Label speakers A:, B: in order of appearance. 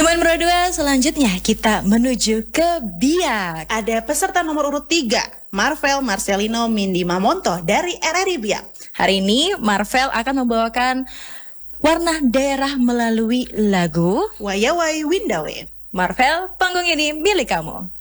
A: Nomor 2, selanjutnya kita menuju ke Biak.
B: Ada peserta nomor urut 3, Marvel Marcelino Mindy Mamonto dari RRI Biak.
A: Hari ini Marvel akan membawakan warna daerah melalui lagu
B: Wayawai Windawe.
A: Marvel, panggung ini milik kamu.